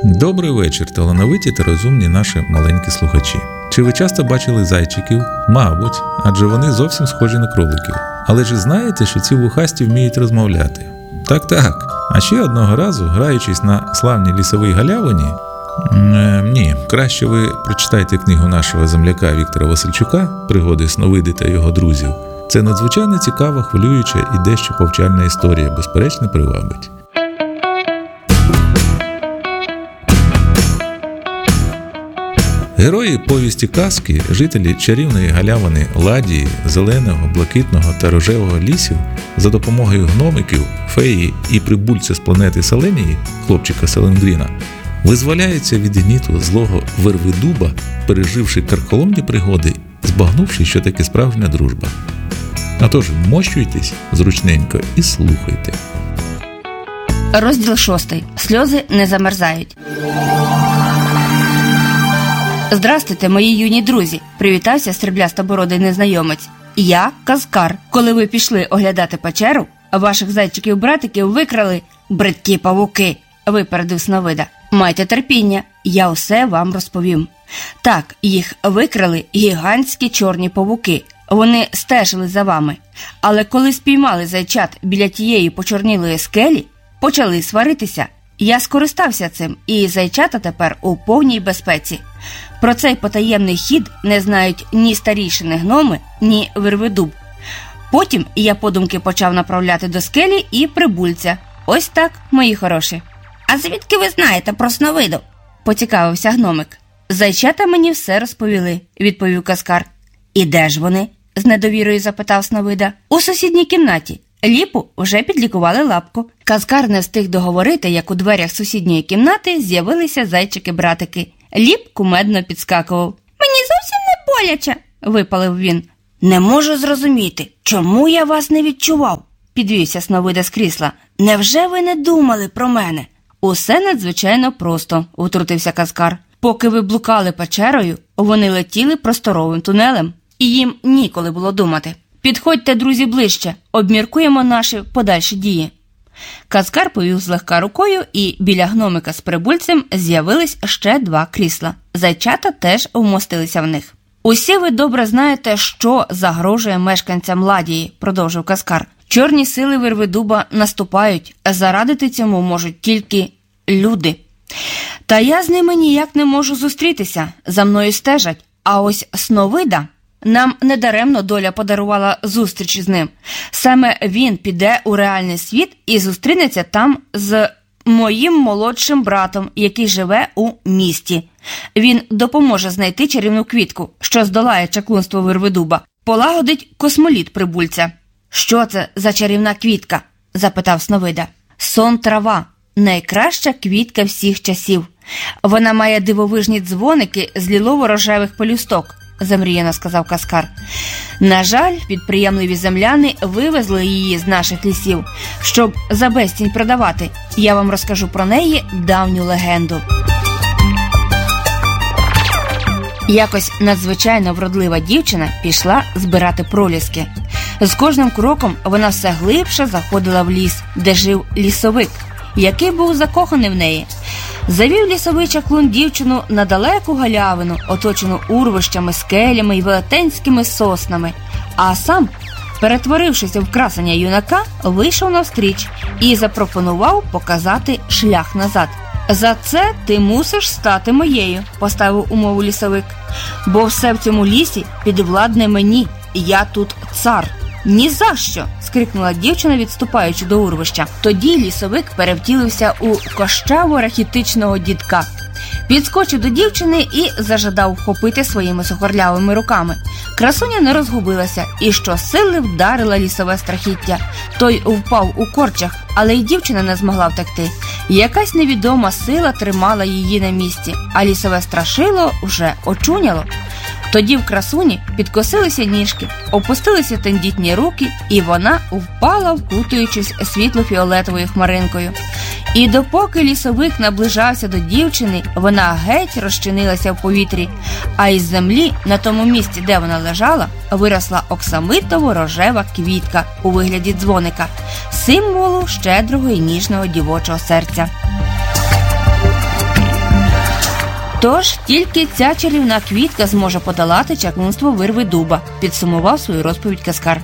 Добрий вечір, талановиті та розумні наші маленькі слухачі. Чи ви часто бачили зайчиків? Мабуть, адже вони зовсім схожі на кроликів. Але ж знаєте, що ці вухасті вміють розмовляти? Так. А ще одного разу, граючись на славній лісовій галявині, краще ви прочитайте книгу нашого земляка Віктора Васильчука «Пригоди Сновиди та його друзів». Це надзвичайно цікава, хвилююча і дещо повчальна історія, безперечно, привабить. Герої повісті казки, жителі чарівної галявини Ладії, зеленого, блакитного та рожевого лісів за допомогою гномиків, феї і прибульця з планети Селенії, хлопчика Селенгріна, визволяються від гніту злого Вервидуба, переживши карколомні пригоди, збагнувши, що таке справжня дружба. Отож, вмощуйтесь зручненько і слухайте. Розділ 6. Сльози не замерзають. Здрастуйте, мої юні друзі, привітався сріблястобородий незнайомець. Я Казкар. Коли ви пішли оглядати печеру, ваших зайчиків-братиків викрали бридкі павуки, випередив Сновида. Майте терпіння, я усе вам розповім. Так, їх викрали гігантські чорні павуки. Вони стежили за вами. Але коли спіймали зайчат біля тієї почорнілої скелі, почали сваритися. Я скористався цим, і зайчата тепер у повній безпеці. Про цей потаємний хід не знають ні старішини гноми, ні Вервидуб. Потім я подумки почав направляти до скелі і прибульця. Ось так, мої хороші. «А звідки ви знаєте про Сновиду?» – поцікавився гномик. «Зайчата мені все розповіли», – відповів Казкар. «І де ж вони?» – з недовірою запитав Сновида. «У сусідній кімнаті. Ліпу вже підлікували лапку». Казкар не встиг договорити, як у дверях сусідньої кімнати з'явилися зайчики-братики. Ліп кумедно підскакував. «Мені зовсім не боляче», – випалив він. «Не можу зрозуміти, чому я вас не відчував?» – підвівся Сновида з крісла. «Невже ви не думали про мене?» «Усе надзвичайно просто», – втрутився Казкар. «Поки ви блукали печерою, вони летіли просторовим тунелем, і їм ніколи було думати. Підходьте, друзі, ближче, обміркуємо наші подальші дії». Казкар повів злегка рукою, і біля гномика з прибульцем з'явились ще 2 крісла. Зайчата теж вмостилися в них. «Усі ви добре знаєте, що загрожує мешканцям Ладії», – продовжив Казкар. «Чорні сили Вервидуба наступають, зарадити цьому можуть тільки люди. Та я з ними ніяк не можу зустрітися, за мною стежать, а ось Сновида... Нам недаремно доля подарувала зустріч з ним. Саме він піде у реальний світ і зустрінеться там з моїм молодшим братом, який живе у місті. Він допоможе знайти чарівну квітку, що здолає чаклунство Вервидуба, полагодить космоліт прибульця». «Що це за чарівна квітка?» – запитав Сновида. «Сон-трава. Найкраща квітка всіх часів. Вона має дивовижні дзвоники з лілово-рожевих пелюсток», – замріяно сказав Казкар. «На жаль, підприємливі земляни вивезли її з наших лісів, щоб за безцінь продавати. Я вам розкажу про неї давню легенду». Якось надзвичайно вродлива дівчина пішла збирати проліски. З кожним кроком вона все глибше заходила в ліс, де жив лісовик, який був закоханий в неї. Завів лісовий чаклун дівчину на далеку галявину, оточену урвищами, скелями й велетенськими соснами, а сам, перетворившись в красення юнака, вийшов навстріч і запропонував показати шлях назад. «За це ти мусиш стати моєю», – поставив умову лісовик, «бо все в цьому лісі підвладне мені, я тут цар». «Ні за що!» – скрикнула дівчина, відступаючи до урвища. Тоді лісовик перевтілився у кощаво-рахітичного дідка. Підскочив до дівчини і зажадав вхопити своїми сухорлявими руками. Красуня не розгубилася і щосили вдарила лісове страхіття. Той впав у корчах, але й дівчина не змогла втекти. Якась невідома сила тримала її на місці, а лісове страшило вже очуняло. Тоді в красуні підкосилися ніжки, опустилися тендітні руки, і вона впала, вкутуючись світло-фіолетовою хмаринкою. І допоки лісовик наближався до дівчини, вона геть розчинилася в повітрі, а із землі, на тому місці, де вона лежала, виросла оксамитово-рожева квітка у вигляді дзвоника, символу щедрого і ніжного дівочого серця. Тож тільки ця чарівна квітка зможе подолати чаклунство вирви дуба, підсумував свою розповідь Каскар.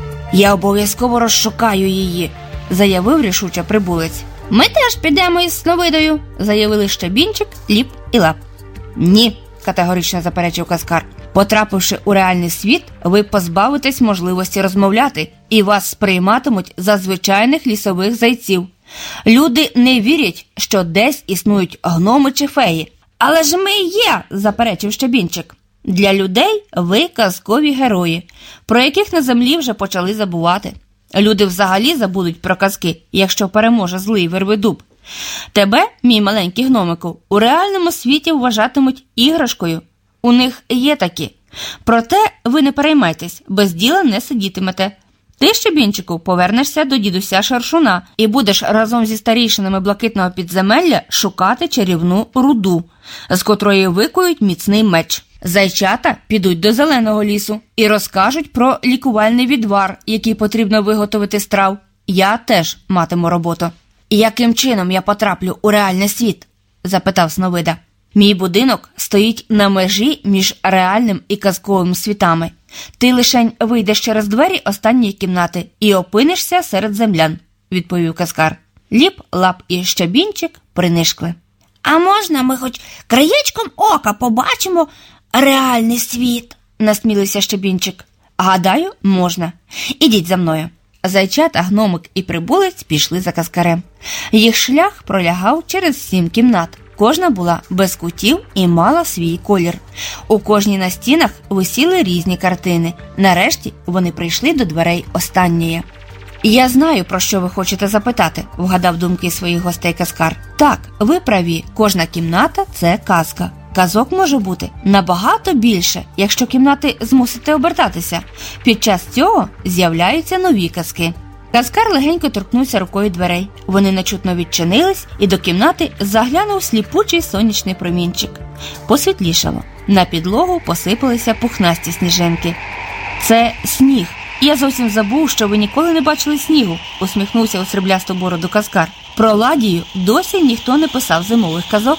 Я обов'язково розшукаю її, заявив рішуче прибулець. Ми теж підемо із Сновидою, заявили Щебінчик, Ліп і Лап. Ні, категорично заперечив Каскар. Потрапивши у реальний світ, ви позбавитесь можливості розмовляти і вас сприйматимуть за звичайних лісових зайців. Люди не вірять, що десь існують гноми чи феї. Але ж ми є, заперечив Щебінчик. Для людей ви казкові герої, про яких на землі вже почали забувати. Люди взагалі забудуть про казки, якщо переможе злий Вервидуб. Тебе, мій маленький гномику, у реальному світі вважатимуть іграшкою. У них є такі. Проте ви не переймайтесь, без діла не сидітимете. Ти, Щебінчику, повернешся до дідуся Шаршуна і будеш разом зі старійшинами блакитного підземелля шукати чарівну руду, з котрої викують міцний меч. Зайчата підуть до зеленого лісу і розкажуть про лікувальний відвар, який потрібно виготовити з трав. Я теж матиму роботу. «Яким чином я потраплю у реальний світ?» – запитав Сновида. «Мій будинок стоїть на межі між реальним і казковим світами. Ти лишень вийдеш через двері останньої кімнати і опинишся серед землян», – відповів Каскар. Ліп, Лап і Щебінчик принишкли. «А можна ми хоч краєчком ока побачимо реальний світ?» – насмілився Щебінчик. «Гадаю, можна. Ідіть за мною». Зайчата, гномик і прибулець пішли за Каскарем. Їх шлях пролягав через 7 кімнат. Кожна була без кутів і мала свій колір. У кожній на стінах висіли різні картини. Нарешті вони прийшли до дверей останньої. «Я знаю, про що ви хочете запитати», – вгадав думки своїх гостей Каскар. «Так, ви праві, кожна кімната – це казка. Казок може бути набагато більше, якщо кімнати змусите обертатися. Під час цього з'являються нові казки». Каскар легенько торкнувся рукою дверей. Вони нечутно відчинились, і до кімнати заглянув сліпучий сонячний промінчик. Посвітлішало. На підлогу посипалися пухнасті сніжинки. «Це сніг. Я зовсім забув, що ви ніколи не бачили снігу», – усміхнувся у сріблясту бороду Каскар. «Про Ладію досі ніхто не писав зимових казок».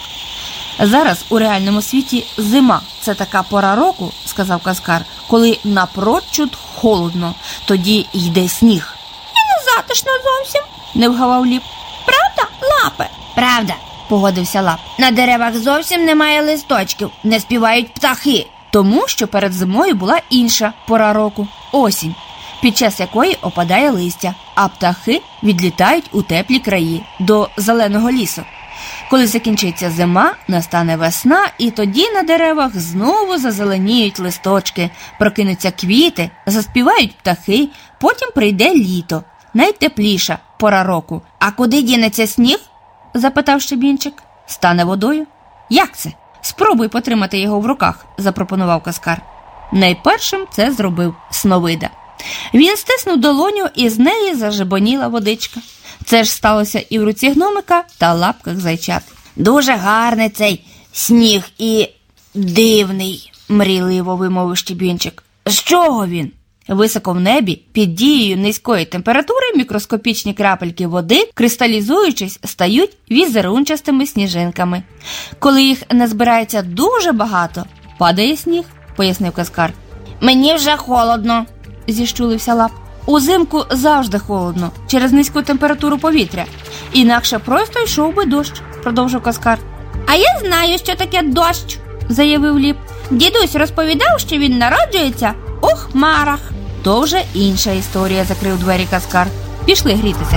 «Зараз у реальному світі зима – це така пора року, – сказав Каскар, – коли напрочуд холодно, тоді йде сніг». «Затишно зовсім», – не вгавав Ліп. «Правда, Лапе?» «Правда», – погодився Лап. «На деревах зовсім немає листочків, не співають птахи». Тому що перед зимою була інша пора року – осінь, під час якої опадає листя, а птахи відлітають у теплі краї, до зеленого лісу. Коли закінчиться зима, настане весна, і тоді на деревах знову зазеленіють листочки, прокинуться квіти, заспівають птахи, потім прийде літо. Найтепліша пора року. «А куди дінеться сніг?» – запитав Щебінчик. «Стане водою». «Як це?» «Спробуй потримати його в руках», – запропонував Каскар. Найпершим це зробив Сновида. Він стиснув долоню, і з неї зажебоніла водичка. Це ж сталося і в руці гномика та лапках зайчат. «Дуже гарний цей сніг і дивний», – мрійливо вимовив Щебінчик. «З чого він?» Високо в небі, під дією низької температури, мікроскопічні крапельки води, кристалізуючись, стають візерунчастими сніжинками. Коли їх назбирається дуже багато, падає сніг, пояснив Каскар. «Мені вже холодно», зіщулився Лап. «Узимку завжди холодно, через низьку температуру повітря. Інакше просто йшов би дощ», продовжив Каскар. «А я знаю, що таке дощ», заявив Ліп. «Дідусь розповідав, що він народжується у хмарах». «То вже інша історія», закрив двері Каскар. «Пішли грітися».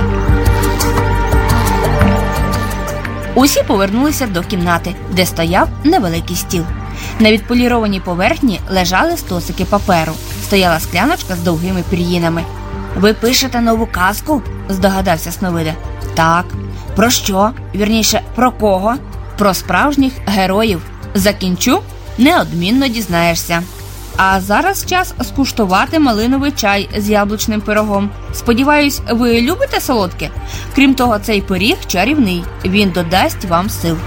Усі повернулися до кімнати, де стояв невеликий стіл. На відполірованій поверхні лежали стосики паперу. Стояла скляночка з довгими пір'їнами. «Ви пишете нову казку?» – здогадався Сновида. «Так». «Про що? Вірніше, про кого?» «Про справжніх героїв. Закінчу – неодмінно дізнаєшся. А зараз час скуштувати малиновий чай з яблучним пирогом. Сподіваюсь, ви любите солодке? Крім того, цей пиріг чарівний. Він додасть вам сил».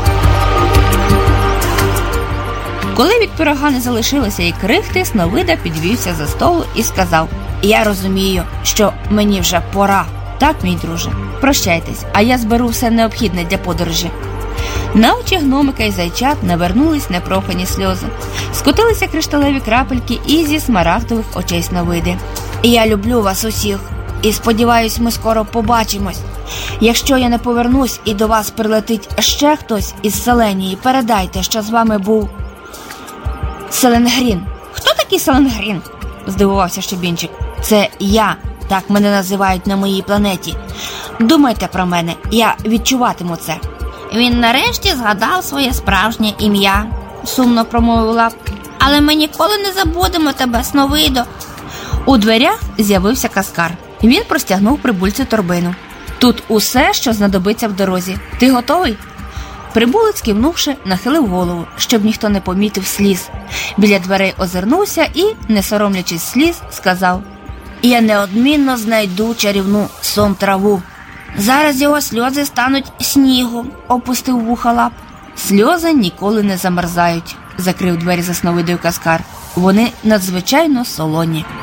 Коли від пирога не залишилося і крихти, Сновида підвівся за столу і сказав: «Я розумію, що мені вже пора. Так, мій друже, прощайтесь, а я зберу все необхідне для подорожі». На очі гномика і зайчат навернулись непрохані сльози. Скотилися кришталеві крапельки і зі смарагдових очей Сновиди. «Я люблю вас усіх, і сподіваюсь, ми скоро побачимось. Якщо я не повернусь і до вас прилетить ще хтось із Селенії, передайте, що з вами був Селенгрін». «Хто такий Селенгрін?» – здивувався Щебінчик. «Це я, так мене називають на моїй планеті. Думайте про мене, я відчуватиму це». «Він нарешті згадав своє справжнє ім'я», – сумно промовив Лап. «Але ми ніколи не забудемо тебе, Сновидо». У дверях з'явився Каскар. Він простягнув прибульцю торбину. «Тут усе, що знадобиться в дорозі. Ти готовий?» Прибулець, кивнувши, нахилив голову, щоб ніхто не помітив сліз. Біля дверей озирнувся і, не соромлячись сліз, сказав: «Я неодмінно знайду чарівну сон-траву. Зараз його сльози стануть снігом», – опустив вуха Лап. «Сльози ніколи не замерзають», – закрив двері за Сновидою Каскар. «Вони надзвичайно солоні».